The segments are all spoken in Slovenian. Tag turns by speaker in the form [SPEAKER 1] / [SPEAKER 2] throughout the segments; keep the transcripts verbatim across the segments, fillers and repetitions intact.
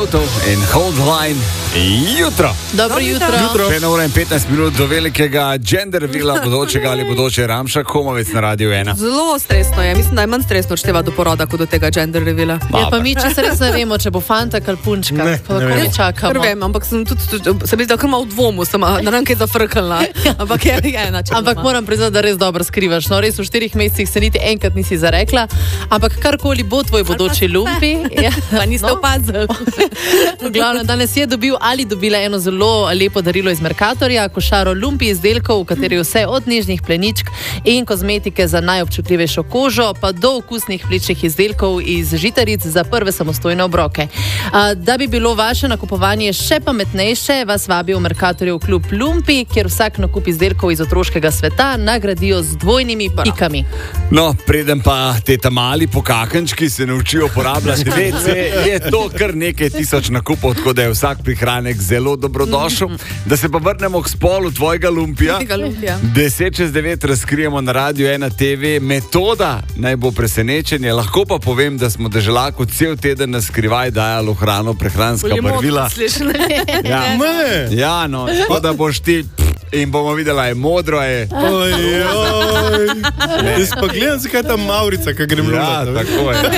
[SPEAKER 1] avtov in Hold the Line. Jutro.
[SPEAKER 2] Dobro jutro.
[SPEAKER 1] Jutro. Še ena ura in petnajst minut do velikega gender reveala bodočega ali bodoče Ramša Komovec na Radiu ena.
[SPEAKER 3] Zelo stresno je. Mislim, da je manj stresno odšteva do poroda, kot do tega gender reveala.
[SPEAKER 2] Ja, pa mi, če se res ne vemo, če bo fantak ali punčka.
[SPEAKER 4] Ne,
[SPEAKER 2] pa
[SPEAKER 4] ne vemo.
[SPEAKER 2] Čakamo.
[SPEAKER 3] Ker vem, ampak sem tudi, se mi zdi, da kar malo v dvomu, sem na ranke zafrkala. Ampak je ena, če
[SPEAKER 2] Ampak moram priznati, da res dobro skrivaš. No, res v štirih mesecih se niti enkrat nisi zarekla. Ampak karkoli bo tvoj bodoči lumpi. Ja,
[SPEAKER 3] pa niste opazili.
[SPEAKER 2] V glavnem, danes je dobil ali dobila eno zelo lepo darilo iz Mercatorja, košaro lumpi izdelkov, v kateri je vse od nežnih pleničk in kozmetike za najobčutljivejšo kožo, pa do okusnih vlečnih izdelkov iz žitaric za prve samostojne obroke. A, da bi bilo vaše nakupovanje še pametnejše, vas vabi v Mercatorjev klub Lumpi, kjer vsak nakup izdelkov iz otroškega sveta nagradijo z dvojnimi pikami.
[SPEAKER 1] No, preden pa te mali pokakančki se naučijo uporabljati ve ce, je to kar nekaj tisoč nakupov, tako da je vsak prihranek zelo dobrodošel. Da se pa vrnemo k spolu tvojega lumpija. deset čez devet razkrijemo na Radiu ena te ve. Metoda naj bo presenečenje. Lahko pa povem, da smo deželaku cel teden na skrivaj dajali v hrano prehranska barvila. Ja, ja, no, tako da boš ti in bomo videla, je modro, je.
[SPEAKER 4] Oj, oj. Jaz pa gledam, zakaj ta Maurica, kaj grem
[SPEAKER 1] Ja,
[SPEAKER 4] lulat.
[SPEAKER 1] tako je.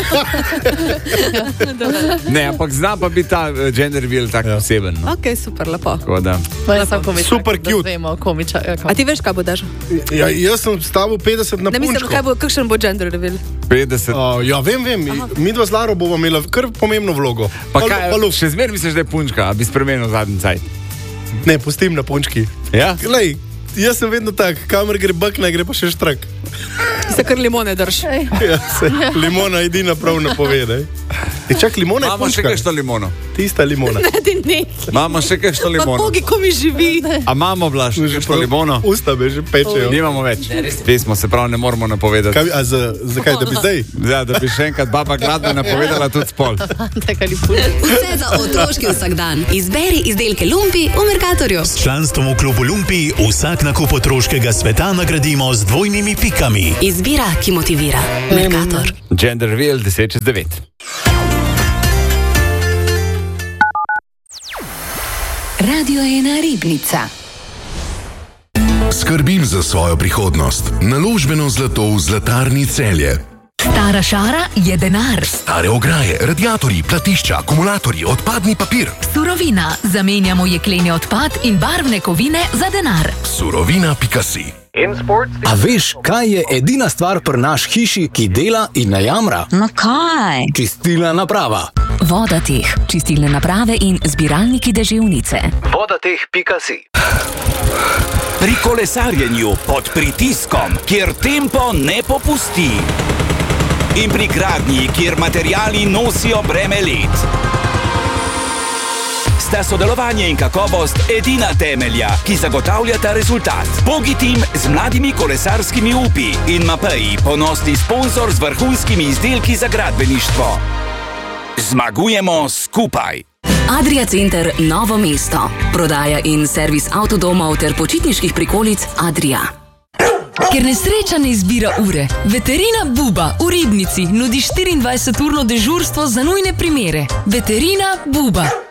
[SPEAKER 1] Ne, ampak zna pa biti ta uh, gender reveal tak
[SPEAKER 4] Ja.
[SPEAKER 1] poseben. No?
[SPEAKER 3] Ok, super, lepo.
[SPEAKER 1] Tako da.
[SPEAKER 4] Super cute.
[SPEAKER 2] Vemo, komiča, ja,
[SPEAKER 3] A ti veš, kaj bo daš?
[SPEAKER 4] Ja, jaz sem stavil petdeset na
[SPEAKER 3] Ne mislim,
[SPEAKER 4] punčko.
[SPEAKER 3] kaj bo, kakšen bo gender reveal.
[SPEAKER 1] petdeset.
[SPEAKER 4] Uh, ja, vem, vem. Mi dva z Laro bova imela kar pomembno vlogo.
[SPEAKER 1] Pa
[SPEAKER 4] Pa-
[SPEAKER 1] kaj,
[SPEAKER 4] pa luf.
[SPEAKER 1] še zmer misliš, da je punčka, a bi spremenil zadnji cajt?
[SPEAKER 4] Ne, pustim na punčki.
[SPEAKER 1] Ja?
[SPEAKER 4] Glej, jaz sem vedno tak, kamer gre bakna, gre pa še štrak.
[SPEAKER 3] Se kar limone drž.
[SPEAKER 4] Ja, se, limona edina prav napovede. E, čak, limona je
[SPEAKER 1] Imamo še
[SPEAKER 4] punčka.
[SPEAKER 1] kakšno limono?
[SPEAKER 4] Tista limona.
[SPEAKER 1] Imamo še kakšno
[SPEAKER 3] Pa
[SPEAKER 1] limono?
[SPEAKER 3] bogi, ko mi živi.
[SPEAKER 1] A imamo Blaž še kakšno limono?
[SPEAKER 4] Usta me že pečejo.
[SPEAKER 1] Nimamo več. Pismo se prav ne moramo napovedati.
[SPEAKER 4] Kaj, a za, zakaj, da bi zdaj?
[SPEAKER 1] Ja, da bi še enkrat baba gladna napovedala tudi spol.
[SPEAKER 5] Vse za otroški vsakdan. Izberi izdelke Lumpi v Mercatorju.
[SPEAKER 6] S članstvom v klubu Lumpi vsak nakup otroškega sveta nagradimo z dvojnimi pikami.
[SPEAKER 5] Izbira, ki motivira. Mercator.
[SPEAKER 1] Gender reveal deset čez devet.
[SPEAKER 5] Radio ena Ribnica.
[SPEAKER 7] Skrbim za svojo prihodnost. Naložbeno zlato v Zlatarni Celje.
[SPEAKER 8] Stara šara je denar.
[SPEAKER 7] Stare ograje, radiatorji, platišča, akumulatorji, odpadni papir.
[SPEAKER 8] Surovina. Zamenjamo jekleni odpad in barvne kovine za denar.
[SPEAKER 7] Surovina pika si.
[SPEAKER 9] A veš, kaj je edina stvar pri naš hiši, ki dela in ne jamra?
[SPEAKER 8] No kaj?
[SPEAKER 9] Čistilna naprava.
[SPEAKER 8] Vodateh, čistilne naprave in zbiralniki deževnice.
[SPEAKER 9] Vodateh pika si.
[SPEAKER 10] Pri kolesarjenju pod pritiskom, kjer tempo ne popusti. In pri gradnji, kjer materiali nosijo breme let. Sta sodelovanje in kakovost edina temelja, ki zagotavljata rezultat. Bogi tim z mladimi kolesarskimi upi in Mapeji, ponosni sponzor z vrhunskimi izdelki za gradbeništvo. Zmagujemo skupaj.
[SPEAKER 5] Adria Center Novo mesto. Prodaja in servis avtodomov ter počitniških prikolic Adria.
[SPEAKER 8] Ker nesreča ne izbira ure, Veterina Buba v Ribnici nudi štiriindvajseturno dežurstvo za nujne primere. Veterina Buba.